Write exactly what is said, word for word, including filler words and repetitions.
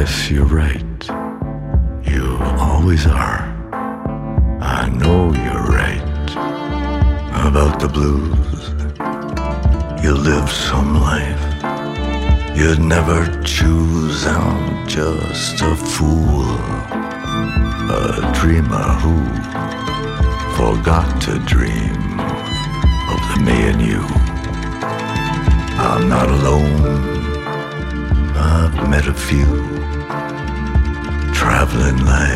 guess you're right. You always are. I know you're right about the blues. You live some life you'd never choose. I'm just a fool, a dreamer who forgot to dream of the me and you. I'm not alone. I've met a few traveling like